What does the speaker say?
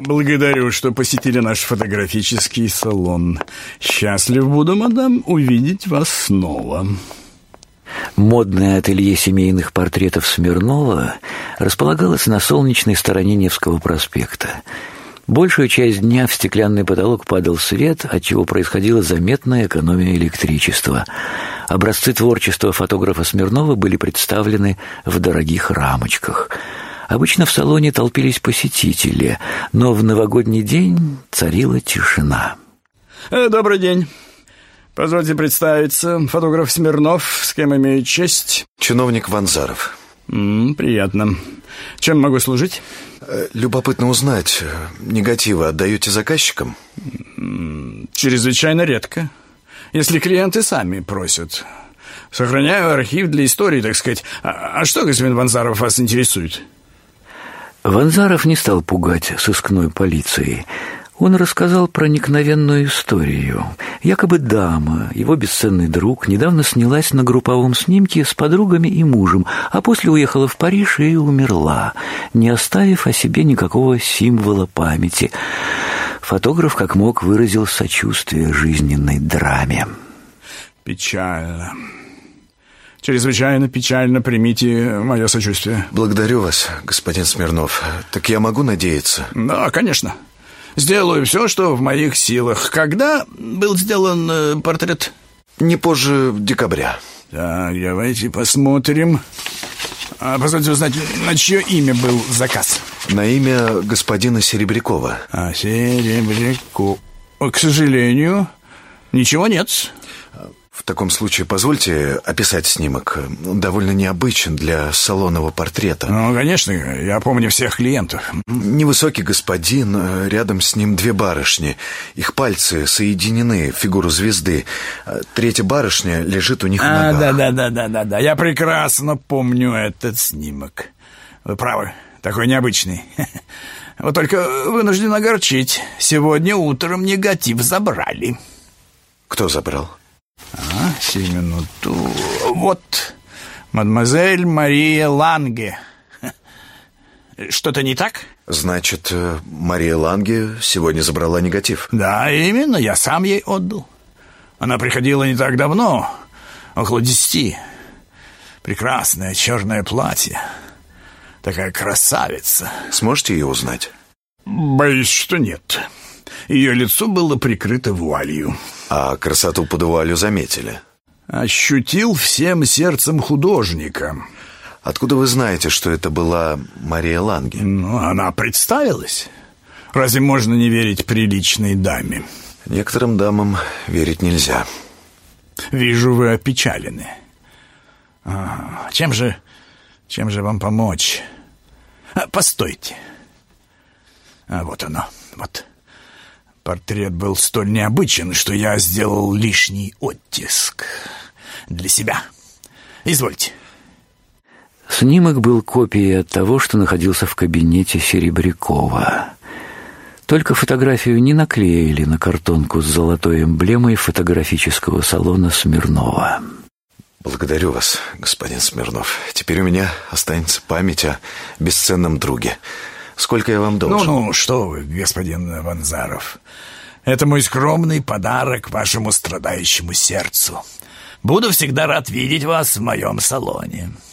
Благодарю, что посетили наш фотографический салон. Счастлив буду, мадам, увидеть вас снова. Модное ателье семейных портретов Смирнова располагалось на солнечной стороне Невского проспекта. Большую часть дня в стеклянный потолок падал свет, отчего происходила заметная экономия электричества. Образцы творчества фотографа Смирнова были представлены в дорогих рамочках. Обычно в салоне толпились посетители, но в новогодний день царила тишина. Добрый день. Позвольте представиться. Фотограф Смирнов, с кем имею честь. Чиновник Ванзаров. Приятно. Чем могу служить? Любопытно узнать, негативы отдаете заказчикам? Чрезвычайно редко. Если клиенты сами просят. Сохраняю архив для истории, так сказать. А что, господин Ванзаров, вас интересует? Ванзаров не стал пугать сыскной полицией. Он рассказал проникновенную историю. Якобы дама, его бесценный друг, недавно снялась на групповом снимке с подругами и мужем, а после уехала в Париж и умерла, не оставив о себе никакого символа памяти. Фотограф как мог выразил сочувствие жизненной драме. Печально. Чрезвычайно печально, примите мое сочувствие. Благодарю вас, господин Смирнов. Так я могу надеяться? Да, конечно. Сделаю все, что в моих силах. Когда был сделан портрет? Не позже декабря. Так, давайте посмотрим. Позвольте узнать, на чье имя был заказ? На имя господина Серебрякова. Серебряков. К сожалению, ничего нет. В таком случае позвольте описать снимок. Он довольно необычен для салонного портрета. Ну, конечно, я помню всех клиентов. Невысокий господин, рядом с ним две барышни. Их пальцы соединены в фигуру звезды. Третья барышня лежит у них на ногах. Да. Я прекрасно помню этот снимок. Вы правы, такой необычный. Вот только вынужден огорчить. Сегодня утром негатив забрали. Кто забрал? Минуту. Вот, мадемуазель Мария Ланге. Что-то не так? Значит, Мария Ланге сегодня забрала негатив? Да, именно, я сам ей отдал. Она приходила не так давно, около 10. Прекрасное черное платье. Такая красавица. Сможете ее узнать? Боюсь, что нет. Ее лицо было прикрыто вуалью. А красоту под вуалью заметили? Ощутил всем сердцем художника. Откуда вы знаете, что это была Мария Ланге? Она представилась. Разве можно не верить приличной даме? Некоторым дамам верить нельзя. Вижу, вы опечалены. Чем же вам помочь? Постойте. Вот оно, вот. Портрет был столь необычен, что я сделал лишний оттиск для себя. Извольте. Снимок был копией того, что находился в кабинете Серебрякова. Только фотографию не наклеили на картонку с золотой эмблемой фотографического салона Смирнова. Благодарю вас, господин Смирнов. Теперь у меня останется память о бесценном друге. Сколько я вам должен? Ну, что вы, господин Ванзаров. Это мой скромный подарок вашему страдающему сердцу. Буду всегда рад видеть вас в моем салоне.